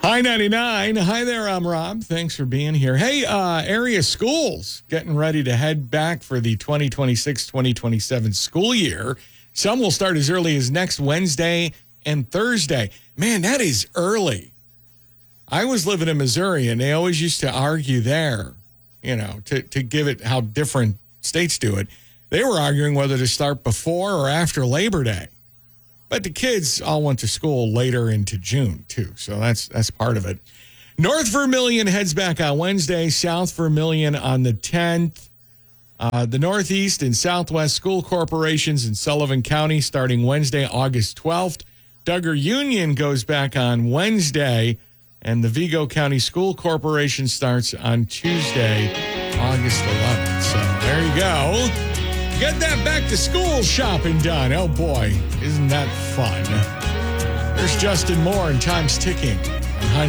Hi 99. Hi there, I'm Rob. Thanks for being here. Hey, area schools getting ready to head back for the 2026-2027 school year. Some will start as early as next Wednesday and Thursday. Man, that is early. I was living in Missouri, and they always used to argue there, to give it how different states do it. They were arguing whether to start before or after Labor Day. But the kids all went to school later into June, too. So that's part of it. North Vermilion heads back on Wednesday. South Vermilion on the 10th. The Northeast and Southwest School Corporations in Sullivan County starting Wednesday, August 12th. Duggar Union goes back on Wednesday. And the Vigo County School Corporation starts on Tuesday, August 11th. So there you go. Get that back to school shopping done. Oh, boy, isn't that fun? There's Justin Moore and Time's Ticking on High